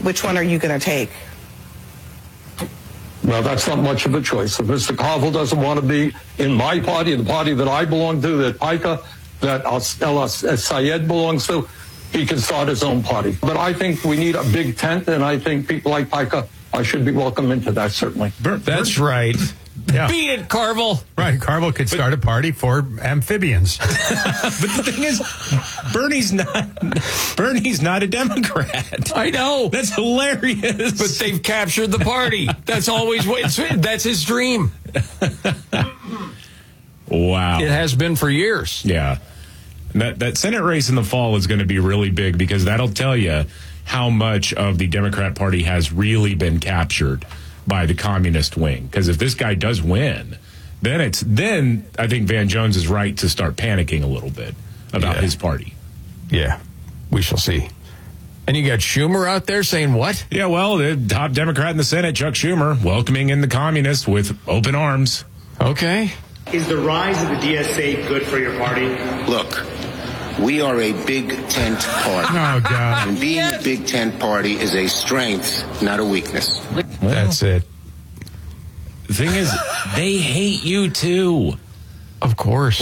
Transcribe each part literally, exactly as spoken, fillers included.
Which one are you going to take? Well, that's not much of a choice. If Mister Koval doesn't want to be in my party, the party that I belong to, that Pica, that El Sayed belongs to, he can start his own party. But I think we need a big tent, and I think people like Pica I should be welcome into that, certainly. That's right. Yeah. Beat it, Carville. Right, Carville could but, start a party for amphibians. But the thing is, Bernie's not Bernie's not a Democrat. I know. That's hilarious. But they've captured the party. That's always what that's his dream. Wow. It has been for years. Yeah. That that Senate race in the fall is going to be really big because that'll tell you how much of the Democrat Party has really been captured by the communist wing. Because if this guy does win, then it's then I think Van Jones is right to start panicking a little bit about yeah. his party. Yeah, we shall see. And you got Schumer out there saying what? Yeah, well, the top Democrat in the Senate, Chuck Schumer, welcoming in the communists with open arms. Okay. Is the rise of the D S A good for your party? Look, we are a big tent party. Oh, God. And being yes. a big tent party is a strength, not a weakness. Well, that's it. The thing is, they hate you, too. Of course.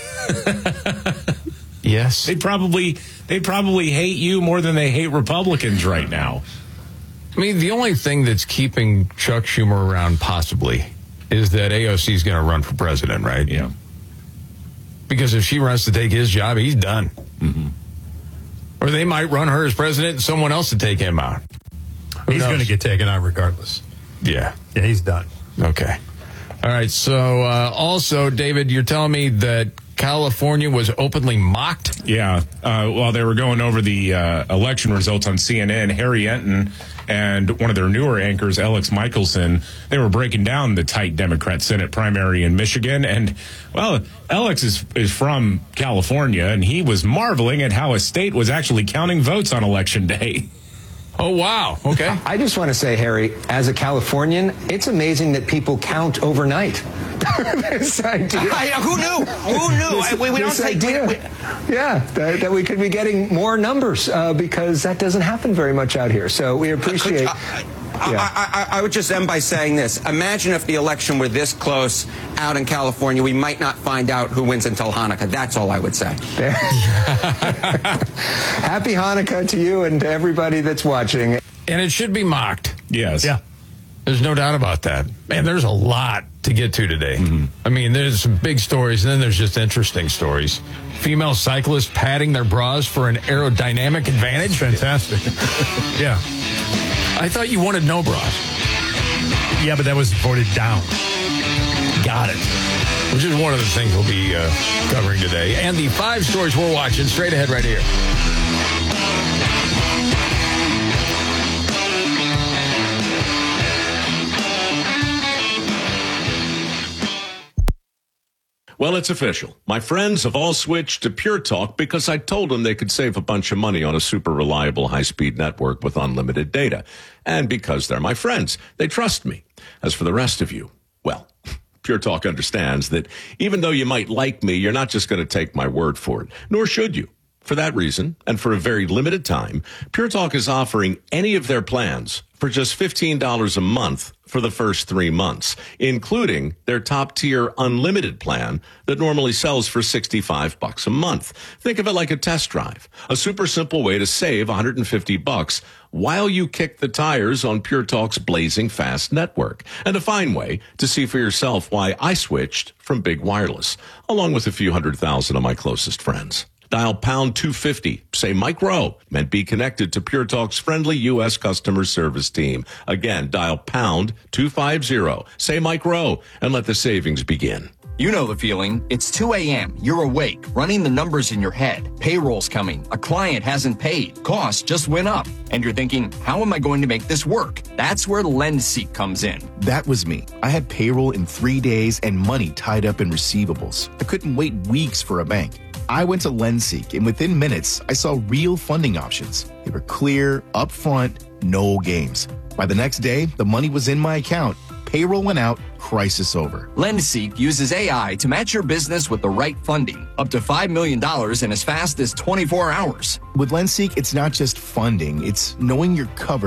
Yes. They probably, they probably hate you more than they hate Republicans right now. I mean, the only thing that's keeping Chuck Schumer around, possibly, is that A O C is going to run for president, right? Yeah. Because if she runs to take his job, he's done. Mm-hmm. Or they might run her as president and someone else to take him out. Who he's going to get taken out regardless. Yeah. Yeah, he's done. Okay. All right. So uh, also, David, you're telling me that California was openly mocked? Yeah. Uh, while they were going over the uh, election results on C N N, Harry Enton and one of their newer anchors, Alex Michelson, they were breaking down the tight Democrat Senate primary in Michigan. And, well, Alex is, is from California, and he was marveling at how a state was actually counting votes on Election Day. Oh, wow. Okay. I just want to say, Harry, as a Californian, it's amazing that people count overnight. This idea. I, who knew? Who knew? This, we, we don't this take. Idea, we, yeah, that, that we could be getting more numbers uh, because that doesn't happen very much out here. So we appreciate. I, I, I, I would just end by saying this. Imagine if the election were this close out in California. We might not find out who wins until Hanukkah. That's all I would say. Happy Hanukkah to you and to everybody that's watching. And it should be mocked. Yes. Yeah. There's no doubt about that. Man, there's a lot to get to today. Mm-hmm. I mean, there's some big stories, and then there's just interesting stories. Female cyclists padding their bras for an aerodynamic advantage. Fantastic. Yeah. I thought you wanted no bras. Yeah, but that was voted down. Got it. Which is one of the things we'll be uh, covering today. And the five stories we're watching straight ahead right here. Well, it's official. My friends have all switched to Pure Talk because I told them they could save a bunch of money on a super reliable high-speed network with unlimited data. And because they're my friends, they trust me. As for the rest of you, well, Pure Talk understands that even though you might like me, you're not just going to take my word for it, nor should you. For that reason, and for a very limited time, Pure Talk is offering any of their plans for just fifteen dollars a month for the first three months, including their top-tier unlimited plan that normally sells for sixty-five bucks a month. Think of it like a test drive, a super simple way to save one hundred fifty bucks while you kick the tires on Pure Talk's blazing fast network, and a fine way to see for yourself why I switched from Big Wireless, along with a few hundred thousand of my closest friends. Dial pound two fifty, say Mike Rowe, and be connected to Pure Talk's friendly U S customer service team. Again, dial pound two fifty, say Mike Rowe, and let the savings begin. You know the feeling. It's two a.m. You're awake, running the numbers in your head. Payroll's coming. A client hasn't paid. Costs just went up. And you're thinking, how am I going to make this work? That's where LendSeek comes in. That was me. I had payroll in three days and money tied up in receivables. I couldn't wait weeks for a bank. I went to LendSeek, and within minutes, I saw real funding options. They were clear, upfront, no games. By the next day, the money was in my account. Payroll went out, crisis over. LendSeek uses A I to match your business with the right funding, up to five million dollars in as fast as twenty-four hours. With LendSeek, it's not just funding, it's knowing you're covered